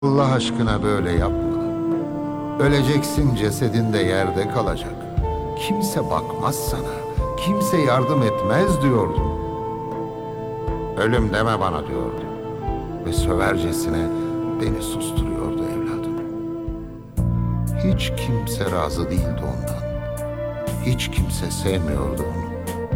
Allah aşkına böyle yapma. Öleceksin, cesedin de yerde kalacak. Kimse bakmaz sana, kimse yardım etmez diyordun. Ölüm deme bana diyordu. Ve sövercesine beni susturuyordu evladım. Hiç kimse razı değildi ondan. Hiç kimse sevmiyordu onu.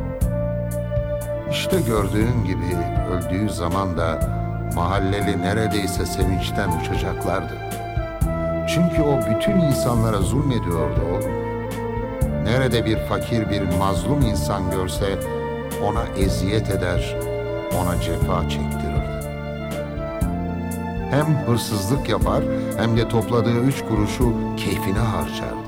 İşte gördüğün gibi öldüğü zaman da mahalleli neredeyse sevinçten uçacaklardı. Çünkü o bütün insanlara zulmediyordu oğlum. Nerede bir fakir, bir mazlum insan görse ona eziyet eder, ona cefa çektirirdi. Hem hırsızlık yapar hem de topladığı 3 kuruşu keyfine harcardı.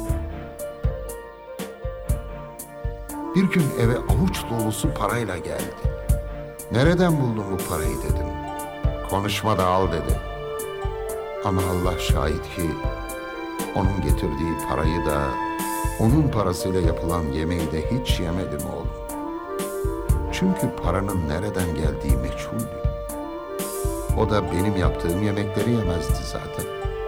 Bir gün eve avuç dolusu parayla geldi. Nereden buldun bu parayı dedim. Konuşma da al dedi. Ama Allah şahit ki onun getirdiği parayı da onun parasıyla yapılan yemeği de hiç yemedim oğlum. Çünkü paranın nereden geldiği meçhuldü. O da benim yaptığım yemekleri yemezdi zaten.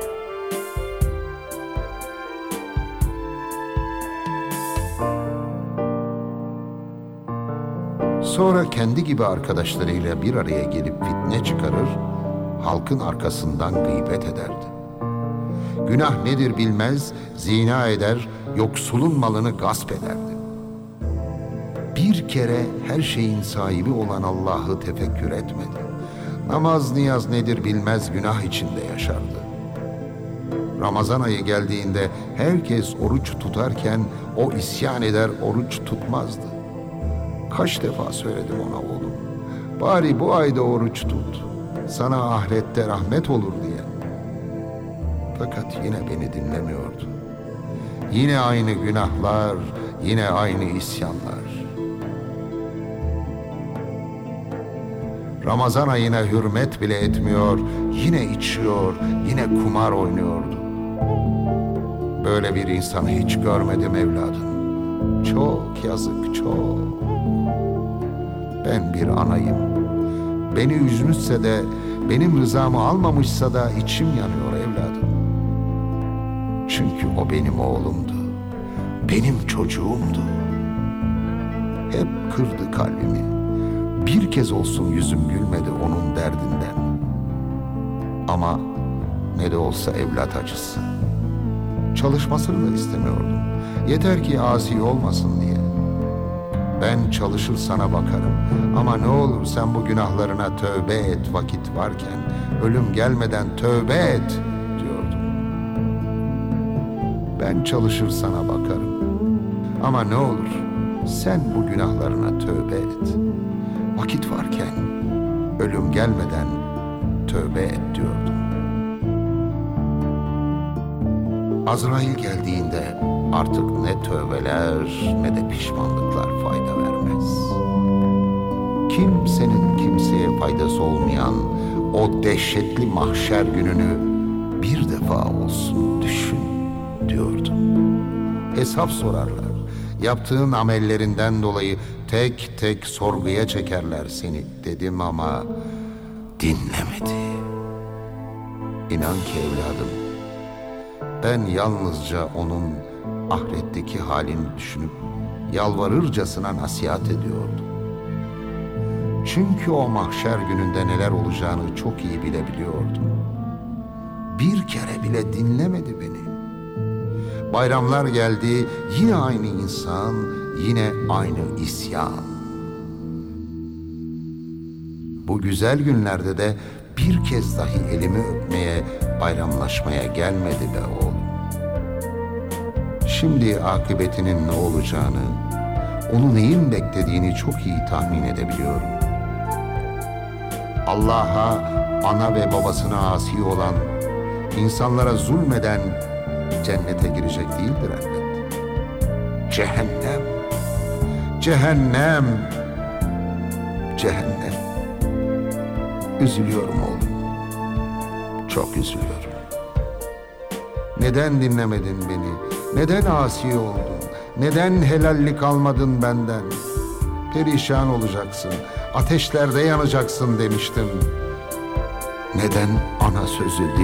Sonra kendi gibi arkadaşlarıyla bir araya gelip fitne çıkarır, halkın arkasından gıybet ederdi. Günah nedir bilmez, zina eder, yoksulun malını gasp ederdi. Bir kere her şeyin sahibi olan Allah'ı tefekkür etmedi. Namaz niyaz nedir bilmez, günah içinde yaşardı. Ramazan ayı geldiğinde herkes oruç tutarken o isyan eder, oruç tutmazdı. Kaç defa söyledim ona oğlum, bari bu ayda oruç tut, sana ahirette rahmet olur diye. Fakat yine beni dinlemiyordu. Yine aynı günahlar, yine aynı isyanlar. Ramazan ayına hürmet bile etmiyor, yine içiyor, yine kumar oynuyordu. Böyle bir insanı hiç görmedim evladım. Çok yazık, çok. Ben bir anayım. Beni üzmüşse de, benim rızamı almamışsa da içim yanıyor evladım. Çünkü o benim oğlumdu. Benim çocuğumdu. Hep kırdı kalbimi. Bir kez olsun yüzüm gülmedi onun derdinden. Ama ne de olsa evlat acısı. Çalışmasını da istemiyordum. Yeter ki asi olmasın diye. Ben çalışır sana bakarım. Ama ne olur sen bu günahlarına tövbe et vakit varken. Ölüm gelmeden tövbe et diyordum. Ben çalışır sana bakarım. Ama ne olur sen bu günahlarına tövbe et. Vakit varken ölüm gelmeden tövbe et diyordum. Azrail geldiğinde artık ne tövbeler ne de pişmanlıklar fayda vermez. Kimsenin kimseye faydası olmayan o dehşetli mahşer gününü bir defa olsun düşün diyordum. Hesap sorarlar. Yaptığın amellerinden dolayı tek tek sorguya çekerler seni dedim ama dinlemedi. İnan ki evladım, ben yalnızca onun ahiretteki halini düşünüp yalvarırcasına nasihat ediyordum. Çünkü o mahşer gününde neler olacağını çok iyi bilebiliyordum. Bir kere bile dinlemedi beni. Bayramlar geldi, yine aynı insan, yine aynı isyan. Bu güzel günlerde de bir kez dahi elimi öpmeye, bayramlaşmaya gelmedi be oğlum. Şimdi akıbetinin ne olacağını, onu neyin beklediğini çok iyi tahmin edebiliyorum. Allah'a, ana ve babasına asi olan, insanlara zulmeden cennete girecek değildir elbet. Cehennem, cehennem, cehennem. Üzülüyorum oğlum. Çok üzülüyorum. Neden dinlemedin beni? Neden asi oldun? Neden helallik almadın benden? Perişan olacaksın, ateşlerde yanacaksın demiştim. Neden ana sözü